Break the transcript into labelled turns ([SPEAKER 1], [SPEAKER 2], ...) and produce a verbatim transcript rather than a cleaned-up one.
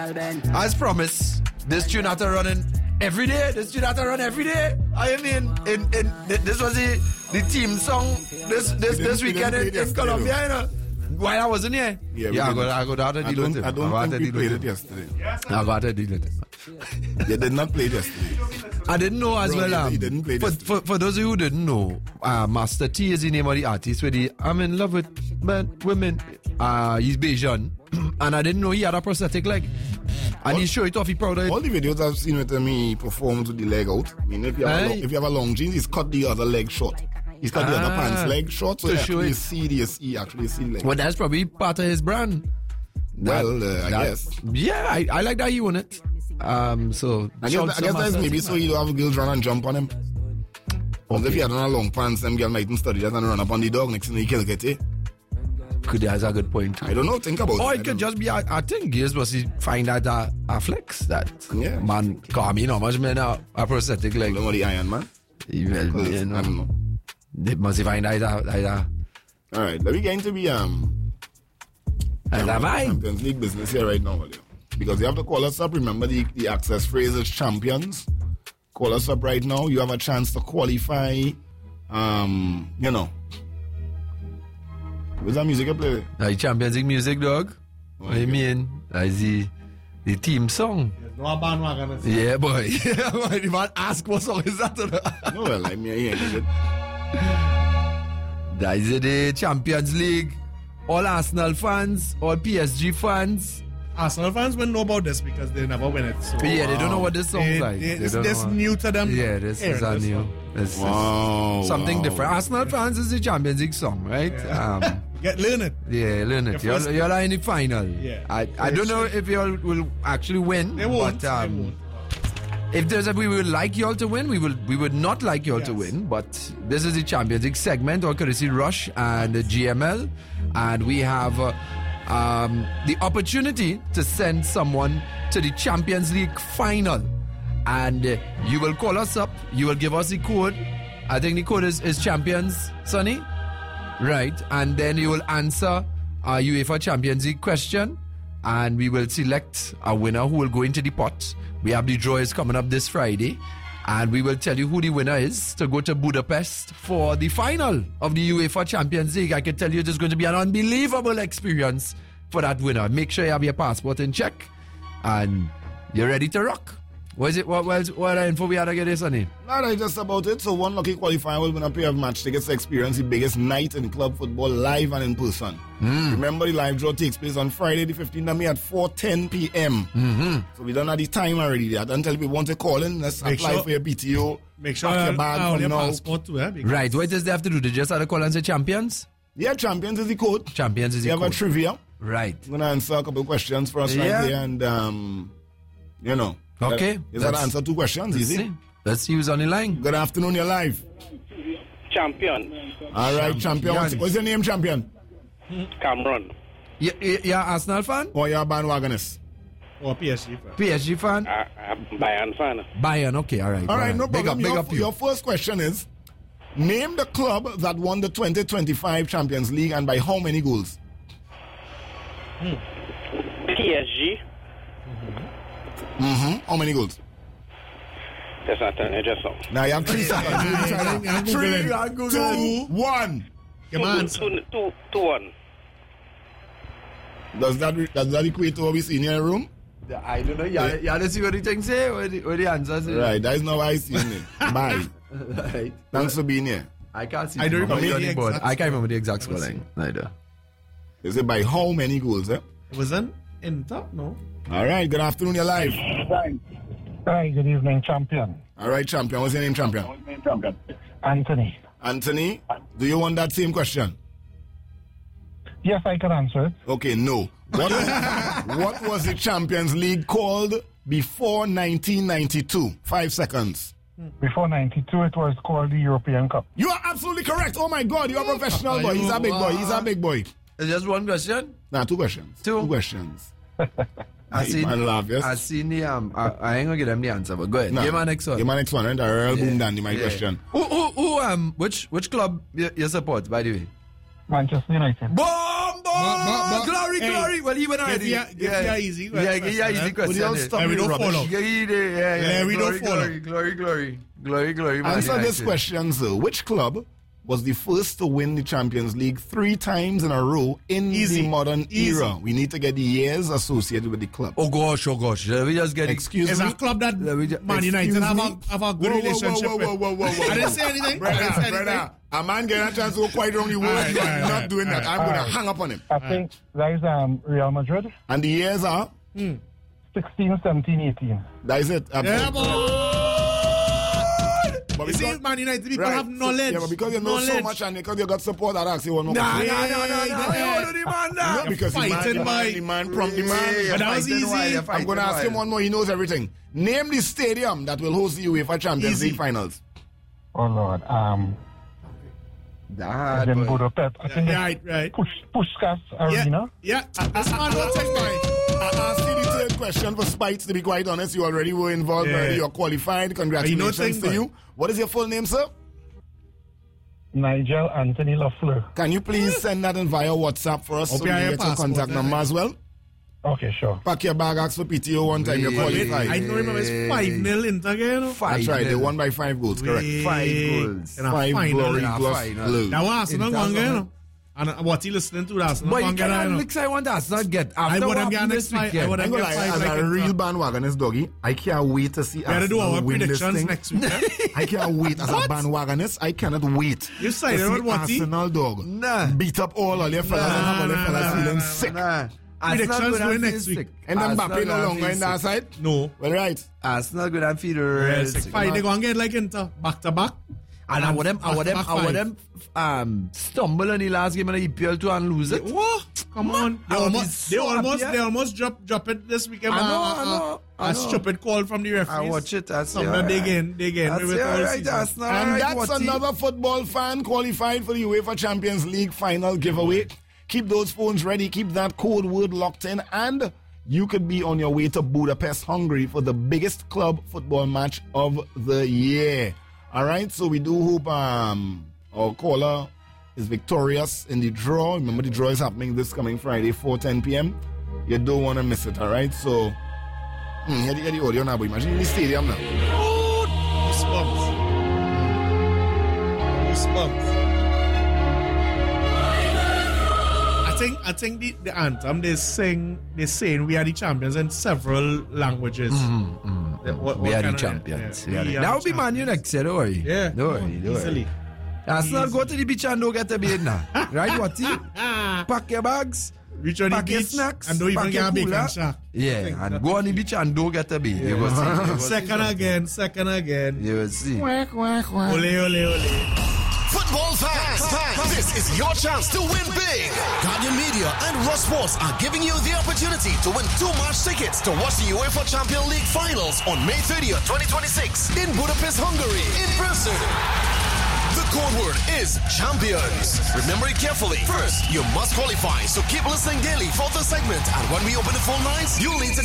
[SPEAKER 1] As promised, this tune had to run in every day. This tune had to run every day. I mean, in, in, this was the, the team song this this, this weekend in, in Colombia, you know. While I wasn't here. Yeah, yeah I, got, I got out to deal with it.
[SPEAKER 2] I don't I think we played it yesterday.
[SPEAKER 1] Yes, I got to deal with it.
[SPEAKER 2] You did not play it yesterday.
[SPEAKER 1] I didn't know as
[SPEAKER 2] Bro,
[SPEAKER 1] well. Um,
[SPEAKER 2] you didn't play
[SPEAKER 1] for, for, for those of you who didn't know, uh, Master T is the name of the artist with the I'm in love with men, women. Uh, he's Bajan. And I didn't know he had a prosthetic leg. And he showed it off, he proud of it.
[SPEAKER 2] All the videos I've seen with him, he performs with the leg out. I mean, if you have, a, long, if you have a long jeans, he's cut the other leg short. He's cut ah, the other pants leg short, so you actually see the he actually see the leg.
[SPEAKER 1] Well, that's probably part of his brand.
[SPEAKER 2] Well, that, uh, I
[SPEAKER 1] that,
[SPEAKER 2] guess.
[SPEAKER 1] Yeah, I, I like that he won it. Um, so
[SPEAKER 2] I guess, I guess that's maybe so you don't have girls run and jump on him. Because okay. If you had on a long pants, them girl mightn't study that and run up on the dog. Next thing you kill get it.
[SPEAKER 1] Could that's a good point.
[SPEAKER 2] I don't know. Think about
[SPEAKER 1] or
[SPEAKER 2] it.
[SPEAKER 1] Or it could just be. I, I think girls must find that a, a flex that
[SPEAKER 2] yeah.
[SPEAKER 1] man. Cause I mean, how much men are a prosthetic leg?
[SPEAKER 2] Don't know the iron man.
[SPEAKER 1] Well, you know,
[SPEAKER 2] I don't know.
[SPEAKER 1] They must find that that. that
[SPEAKER 2] All right, let me get into the um.
[SPEAKER 1] And am I?
[SPEAKER 2] Champions League business here right now, William. Because you have to call us up. Remember the, the access phrase is champions. Call us up right now. You have a chance to qualify. Um, you know. What's that music you play?
[SPEAKER 1] The Champions League music, dog. Oh, what do you mean? That's the, the team song.
[SPEAKER 3] No bandwagon.
[SPEAKER 1] Yeah, boy. Yeah, boy. The man ask what song is that?
[SPEAKER 2] No, well, I mean, I ain't it.
[SPEAKER 1] That is the Champions League. All Arsenal fans, all P S G fans.
[SPEAKER 3] Arsenal fans will know about this because they never win it. So
[SPEAKER 1] yeah, they don't know what this song is like.
[SPEAKER 3] They, it's this new to them.
[SPEAKER 1] Yeah, this is a new. This
[SPEAKER 2] wow,
[SPEAKER 1] is something
[SPEAKER 2] wow.
[SPEAKER 1] different. Arsenal fans is the Champions League song, right?
[SPEAKER 3] Yeah.
[SPEAKER 1] Um,
[SPEAKER 3] Get learn it.
[SPEAKER 1] Yeah, learn it. You're, you're like in the final.
[SPEAKER 3] Yeah.
[SPEAKER 1] I, I don't know if y'all will actually win.
[SPEAKER 3] They won't.
[SPEAKER 1] But, um,
[SPEAKER 3] they won't.
[SPEAKER 1] If there's a we would like y'all to win, we will we would not like y'all
[SPEAKER 3] yes.
[SPEAKER 1] to win. But this is the Champions League segment, or courtesy Rush and the G M L, and we have uh, um, the opportunity to send someone to the Champions League final. And uh, you will call us up. You will give us the code. I think the code is, is champions, Sonny. Right, and then you will answer a UEFA Champions League question, and we will select a winner who will go into the pot. We have the drawers coming up this Friday, and we will tell you who the winner is to go to Budapest for the final of the UEFA Champions League. I can tell you it is going to be an unbelievable experience for that winner. Make sure you have your passport in check, and you're ready to rock. What is it? What, what, what info we had to get this on it?
[SPEAKER 2] No, that's just about it. So one lucky qualifier will win a pair of match tickets to experience the biggest night in club football live and in person.
[SPEAKER 1] Mm.
[SPEAKER 2] Remember, the live draw takes place on Friday the fifteenth of May at four ten p.m.
[SPEAKER 1] Mm-hmm.
[SPEAKER 2] So we don't have the time already there. Until people want to call in, let's
[SPEAKER 3] make
[SPEAKER 2] apply
[SPEAKER 3] sure,
[SPEAKER 2] for your P T O.
[SPEAKER 3] Make sure
[SPEAKER 2] your bag
[SPEAKER 3] uh,
[SPEAKER 2] from
[SPEAKER 3] your
[SPEAKER 2] now.
[SPEAKER 3] passport too, eh?
[SPEAKER 1] Right, what does they have to do? They just have to call and say champions?
[SPEAKER 2] Yeah, champions is the code.
[SPEAKER 1] Champions is
[SPEAKER 2] we
[SPEAKER 1] the
[SPEAKER 2] code. We have a trivia.
[SPEAKER 1] Right.
[SPEAKER 2] I'm going to answer a couple of questions for us
[SPEAKER 1] yeah.
[SPEAKER 2] right here, and, um, you know.
[SPEAKER 1] Okay.
[SPEAKER 2] Is that answer two questions?
[SPEAKER 1] Let's
[SPEAKER 2] Easy.
[SPEAKER 1] See. Let's see who's on the line.
[SPEAKER 2] Good afternoon, you're live.
[SPEAKER 4] Champion.
[SPEAKER 2] All right, champion. What's, what's your name, champion?
[SPEAKER 4] Cameron.
[SPEAKER 1] You, you, you're an Arsenal fan?
[SPEAKER 2] Or you're a bandwagonist?
[SPEAKER 3] Or P S G fan?
[SPEAKER 1] P S G fan?
[SPEAKER 4] Uh, I'm Bayern fan.
[SPEAKER 1] Bayern, okay, all right.
[SPEAKER 2] All right, no
[SPEAKER 1] big
[SPEAKER 2] problem.
[SPEAKER 1] Up, big
[SPEAKER 2] your,
[SPEAKER 1] up you.
[SPEAKER 2] your first question is, name the club that won the twenty twenty-five Champions League and by how many goals?
[SPEAKER 4] Hmm. P S G.
[SPEAKER 2] Mm-hmm. Mm-hmm. How many goals?
[SPEAKER 4] That's not turn it just so.
[SPEAKER 2] Now you have three seconds. Three, two, one.
[SPEAKER 3] Come on.
[SPEAKER 4] Two, two, two, two, one.
[SPEAKER 2] Does that does that equate to what we see in your room?
[SPEAKER 1] I don't know. You yeah. yeah, let's see what the thing say. What the, what the answer say.
[SPEAKER 2] Right, that is not what I see in it. Bye.
[SPEAKER 1] Right.
[SPEAKER 2] Thanks for being here.
[SPEAKER 1] I can't see.
[SPEAKER 3] I don't remember the
[SPEAKER 1] the
[SPEAKER 3] exact
[SPEAKER 1] board.
[SPEAKER 3] score.
[SPEAKER 1] I can't remember the exact score line. Neither.
[SPEAKER 2] Is it by how many goals, eh?
[SPEAKER 3] It wasn't in top, no?
[SPEAKER 2] All right, good afternoon, you're live.
[SPEAKER 5] Hi. Hi, good evening, champion.
[SPEAKER 2] All right, champion. What's your name, champion?
[SPEAKER 5] Champion. Anthony.
[SPEAKER 2] Anthony, do you want that same question?
[SPEAKER 5] Yes, I can answer it.
[SPEAKER 2] Okay, no. What, what was the Champions League called before nineteen ninety-two? Five seconds.
[SPEAKER 5] Before ninety-two, it was called the European Cup.
[SPEAKER 2] You are absolutely correct. Oh, my God. You're a professional boy. He's a big boy. He's a big boy.
[SPEAKER 1] It's just one question?
[SPEAKER 2] Nah, two questions.
[SPEAKER 1] Two?
[SPEAKER 2] Two questions.
[SPEAKER 1] I seen,
[SPEAKER 2] man laugh, yes?
[SPEAKER 1] I seen the, um, I, I ain't gonna give them the answer, but go ahead.
[SPEAKER 2] Nah.
[SPEAKER 1] Give my next one.
[SPEAKER 2] Give my next one, right? The real
[SPEAKER 1] Yeah.
[SPEAKER 2] boom dandy, my
[SPEAKER 1] Yeah.
[SPEAKER 2] question.
[SPEAKER 1] Who, who, who, um, which, which club you, you support, by the way?
[SPEAKER 5] Manchester United.
[SPEAKER 1] Bomb, Oh,
[SPEAKER 3] but-
[SPEAKER 1] glory,
[SPEAKER 3] hey,
[SPEAKER 1] glory. Well, even I
[SPEAKER 3] give me a- give me a easy
[SPEAKER 1] Yeah,
[SPEAKER 3] question,
[SPEAKER 1] give me a easy
[SPEAKER 3] eh?
[SPEAKER 1] question.
[SPEAKER 2] Will you all
[SPEAKER 1] eh?
[SPEAKER 2] stop
[SPEAKER 3] Hey, we
[SPEAKER 2] me
[SPEAKER 3] don't
[SPEAKER 2] rubbish?
[SPEAKER 3] follow.
[SPEAKER 1] Yeah, yeah, yeah, yeah.
[SPEAKER 3] Yeah, we
[SPEAKER 1] glory,
[SPEAKER 3] don't follow.
[SPEAKER 1] glory, glory, glory, glory, glory. Man
[SPEAKER 2] Answer this
[SPEAKER 1] United.
[SPEAKER 2] question, sir. Which club was the first to win the Champions League three times in a row in
[SPEAKER 3] Easy.
[SPEAKER 2] the modern
[SPEAKER 3] Easy.
[SPEAKER 2] era? We need to get the years associated with the club.
[SPEAKER 1] Oh gosh, oh gosh. Let me just get it.
[SPEAKER 2] Excuse
[SPEAKER 3] It's
[SPEAKER 2] me?
[SPEAKER 3] a club that
[SPEAKER 1] Let me ju-
[SPEAKER 3] Man United
[SPEAKER 2] excuse
[SPEAKER 3] have
[SPEAKER 2] me?
[SPEAKER 3] a, have a good
[SPEAKER 2] Whoa, whoa,
[SPEAKER 3] relationship
[SPEAKER 2] whoa, whoa,
[SPEAKER 3] with.
[SPEAKER 2] whoa, whoa, whoa,
[SPEAKER 3] I didn't
[SPEAKER 2] whoa.
[SPEAKER 3] say anything. I
[SPEAKER 2] Brother,
[SPEAKER 3] didn't say anything.
[SPEAKER 2] brother, a man getting a chance to go quite wrong the word.
[SPEAKER 3] Alright,
[SPEAKER 2] You are
[SPEAKER 3] alright,
[SPEAKER 2] not
[SPEAKER 3] alright,
[SPEAKER 2] doing that. I'm going to
[SPEAKER 5] alright.
[SPEAKER 2] hang up on him.
[SPEAKER 5] I think that is um, Real Madrid,
[SPEAKER 2] And the years are?
[SPEAKER 5] sixteen, seventeen, eighteen.
[SPEAKER 2] That is it.
[SPEAKER 3] Yeah,
[SPEAKER 2] Absolutely.
[SPEAKER 3] boy.
[SPEAKER 2] But
[SPEAKER 3] You see,
[SPEAKER 2] because-
[SPEAKER 3] Man United people
[SPEAKER 2] right,
[SPEAKER 3] have
[SPEAKER 2] so-
[SPEAKER 3] knowledge.
[SPEAKER 2] yeah, but because you know so
[SPEAKER 3] knowledge.
[SPEAKER 2] much and because you got support, I ask you one more
[SPEAKER 1] Nah,
[SPEAKER 2] question.
[SPEAKER 1] nah, nah, nah, nah.
[SPEAKER 3] Yeah.
[SPEAKER 1] You know the man
[SPEAKER 2] No,
[SPEAKER 1] now.
[SPEAKER 2] because the man,
[SPEAKER 3] fighting,
[SPEAKER 2] the man,
[SPEAKER 3] boy.
[SPEAKER 2] the man from the man.
[SPEAKER 1] Yeah,
[SPEAKER 3] But that was
[SPEAKER 1] fighting
[SPEAKER 3] easy.
[SPEAKER 1] while, you're
[SPEAKER 2] I'm
[SPEAKER 1] fighting
[SPEAKER 2] going to ask him
[SPEAKER 1] while.
[SPEAKER 2] one more. He knows everything. Name the stadium that will host the UEFA Champions
[SPEAKER 3] Easy.
[SPEAKER 2] League finals.
[SPEAKER 5] Oh, Lord. Um,
[SPEAKER 1] That,
[SPEAKER 5] in
[SPEAKER 1] boy.
[SPEAKER 5] Budapest. I think
[SPEAKER 3] Right, right.
[SPEAKER 5] it's Push, Pushkas
[SPEAKER 3] Yeah,
[SPEAKER 5] Arena.
[SPEAKER 3] yeah. This man will take mine.
[SPEAKER 2] I asked you the third question for Spites, to be quite honest. You already were involved,
[SPEAKER 3] Yeah.
[SPEAKER 2] already. You're qualified. Congratulations
[SPEAKER 3] thing,
[SPEAKER 2] to
[SPEAKER 3] boy.
[SPEAKER 2] you. What is your full name, sir?
[SPEAKER 5] Nigel Anthony Lafleur.
[SPEAKER 2] Can you please send that in via WhatsApp for us
[SPEAKER 3] Hope
[SPEAKER 2] so
[SPEAKER 3] you
[SPEAKER 2] we
[SPEAKER 3] have
[SPEAKER 2] can
[SPEAKER 3] your
[SPEAKER 2] get your
[SPEAKER 3] passport,
[SPEAKER 2] contact
[SPEAKER 3] eh?
[SPEAKER 2] number as well?
[SPEAKER 5] Okay, sure.
[SPEAKER 2] Pack your bag, ask for P T O one time. You're
[SPEAKER 1] Yeah.
[SPEAKER 2] qualified.
[SPEAKER 3] I don't remember. It's five nil Inter again.
[SPEAKER 1] Five
[SPEAKER 2] That's right. They
[SPEAKER 1] nil.
[SPEAKER 2] won by five goals, correct?
[SPEAKER 1] Five goals.
[SPEAKER 3] And a
[SPEAKER 2] Five
[SPEAKER 3] final.
[SPEAKER 2] glory
[SPEAKER 1] Yeah,
[SPEAKER 2] gloss
[SPEAKER 1] final.
[SPEAKER 2] blue.
[SPEAKER 3] That was Arsenal
[SPEAKER 1] In
[SPEAKER 3] one
[SPEAKER 1] terms of-
[SPEAKER 3] game. And uh, what he listening to, that's not
[SPEAKER 1] But you
[SPEAKER 3] one game.
[SPEAKER 1] cannot look like one that's not get.
[SPEAKER 3] I
[SPEAKER 1] After
[SPEAKER 3] would have
[SPEAKER 1] what
[SPEAKER 3] gotten
[SPEAKER 1] happened
[SPEAKER 3] this
[SPEAKER 1] this
[SPEAKER 3] fight. I
[SPEAKER 1] weekend.
[SPEAKER 3] would
[SPEAKER 2] I'm
[SPEAKER 3] have
[SPEAKER 2] gonna
[SPEAKER 3] got
[SPEAKER 2] lie,
[SPEAKER 3] five
[SPEAKER 2] as
[SPEAKER 3] like
[SPEAKER 2] a real
[SPEAKER 3] Inter.
[SPEAKER 2] bandwagonist doggy, I can't wait to see
[SPEAKER 3] We gotta do
[SPEAKER 2] Arsenal
[SPEAKER 3] our
[SPEAKER 2] win this
[SPEAKER 3] predictions
[SPEAKER 2] thing.
[SPEAKER 3] next week. eh?
[SPEAKER 2] I can't wait as a bandwagonist. I cannot wait
[SPEAKER 3] You sided
[SPEAKER 2] to see
[SPEAKER 3] with what, he?
[SPEAKER 2] Arsenal dog
[SPEAKER 1] Nah.
[SPEAKER 2] beat up all of your fellas and have all your
[SPEAKER 3] Nah,
[SPEAKER 2] fellas
[SPEAKER 3] nah,
[SPEAKER 2] feeling
[SPEAKER 3] nah,
[SPEAKER 2] sick.
[SPEAKER 1] Nah.
[SPEAKER 3] Predictions
[SPEAKER 1] Arsenal
[SPEAKER 3] doing
[SPEAKER 1] gonna
[SPEAKER 3] next
[SPEAKER 1] feel
[SPEAKER 3] week.
[SPEAKER 1] sick.
[SPEAKER 2] And then
[SPEAKER 1] Arsenal
[SPEAKER 2] Mbappe no
[SPEAKER 1] gonna
[SPEAKER 2] longer
[SPEAKER 1] feel
[SPEAKER 2] in that
[SPEAKER 1] sick.
[SPEAKER 2] side.
[SPEAKER 3] No.
[SPEAKER 2] Well, right.
[SPEAKER 1] Arsenal gonna feel
[SPEAKER 3] Yes,
[SPEAKER 1] sick.
[SPEAKER 3] five. They go and get like Inter back to back.
[SPEAKER 1] And I would them, I would them,
[SPEAKER 3] Back
[SPEAKER 1] I would
[SPEAKER 3] five.
[SPEAKER 1] them um, stumble in the last game in the E P L to and lose it.
[SPEAKER 3] What? Come on. They
[SPEAKER 1] I would be
[SPEAKER 3] almost, they
[SPEAKER 1] so
[SPEAKER 3] almost,
[SPEAKER 1] happy,
[SPEAKER 3] they
[SPEAKER 1] eh?
[SPEAKER 3] almost drop, drop it this weekend.
[SPEAKER 1] I know,
[SPEAKER 3] Uh,
[SPEAKER 1] I
[SPEAKER 3] uh,
[SPEAKER 1] know, I
[SPEAKER 3] A
[SPEAKER 1] know.
[SPEAKER 3] stupid call from the referees.
[SPEAKER 1] I watch it. I see.
[SPEAKER 3] Some of them dig in, dig in.
[SPEAKER 1] That's
[SPEAKER 3] with
[SPEAKER 1] it,
[SPEAKER 3] all
[SPEAKER 1] all right.
[SPEAKER 3] season.
[SPEAKER 1] Arsenal,
[SPEAKER 2] And
[SPEAKER 1] all right,
[SPEAKER 2] that's
[SPEAKER 1] what team?
[SPEAKER 2] another football fan qualified for the UEFA Champions League final giveaway. Keep those phones ready. Keep that code word locked in. And you could be on your way to Budapest, Hungary for the biggest club football match of the year. All right. So we do hope um, our caller is victorious in the draw. Remember, the draw is happening this coming Friday, four ten p.m. You don't want to miss it. All right. So, hmm, hear the, hear the audio now, but imagine in the stadium now.
[SPEAKER 3] Goosebumps. Goosebumps. I think I think the, the anthem they sing they saying we are the champions in several languages. Yeah, what-
[SPEAKER 1] We
[SPEAKER 3] what
[SPEAKER 1] are the
[SPEAKER 3] kind of-
[SPEAKER 1] champions.
[SPEAKER 3] yeah,
[SPEAKER 1] We are
[SPEAKER 3] we
[SPEAKER 1] the-
[SPEAKER 3] are
[SPEAKER 1] That
[SPEAKER 3] the
[SPEAKER 1] would be Man U
[SPEAKER 3] champions.
[SPEAKER 1] next year, don't worry.
[SPEAKER 3] Yeah,
[SPEAKER 1] Don't worry, don't worry.
[SPEAKER 3] easily.
[SPEAKER 1] Arsenal
[SPEAKER 3] Easy.
[SPEAKER 1] go to the beach and don't get a beard now. Right, what team? Pack your bags,
[SPEAKER 3] Reach on the
[SPEAKER 1] pack your
[SPEAKER 3] beach
[SPEAKER 1] snacks,
[SPEAKER 3] and don't even
[SPEAKER 1] pack
[SPEAKER 3] get
[SPEAKER 1] your
[SPEAKER 3] a bacon
[SPEAKER 1] cooler.
[SPEAKER 3] shack.
[SPEAKER 1] Yeah, and go on the beach and don't get a beard. You will see. You will see
[SPEAKER 3] Second
[SPEAKER 1] something.
[SPEAKER 3] again, second again.
[SPEAKER 1] You will see.
[SPEAKER 3] Ole, ole, ole.
[SPEAKER 6] Football fans, fans, this is your chance to win big. Guardian Media and Ross Sports are giving you the opportunity to win two match tickets to watch the UEFA Champions League finals on May thirtieth, twenty twenty-six in Budapest, Hungary, in person. The code word is champions. Remember it carefully. First, you must qualify, so keep listening daily for the segment. And when we open the phone lines, you'll need to